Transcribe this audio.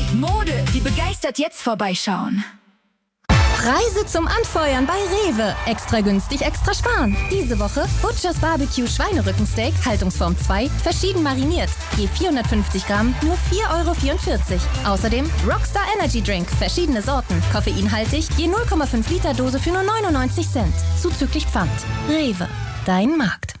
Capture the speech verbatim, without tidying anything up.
Mode, die begeistert jetzt vorbeischauen. Preise zum Anfeuern bei Rewe. Extra günstig, extra sparen. Diese Woche Butchers Barbecue Schweinerückensteak, Haltungsform zwei, verschieden mariniert. Je vierhundertfünfzig Gramm, nur vier Euro vierundvierzig. Außerdem Rockstar Energy Drink, verschiedene Sorten. Koffeinhaltig, je null Komma fünf Liter Dose für nur neunundneunzig Cent. Zuzüglich Pfand. Rewe, dein Markt.